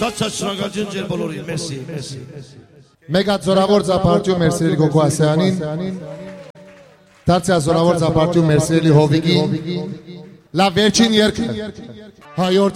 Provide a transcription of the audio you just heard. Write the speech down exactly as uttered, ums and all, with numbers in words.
շատ-շատ շնորհակալություն ձեր բոլորին, մերսի, մերսի։ Մեկ հատ զորավոր ծափարտում մերսելի Գոգո Ասյանին, դարձյալ զորավոր ծափարտում մերսելի Հովիկին, լավ վերջին երգը, հայոց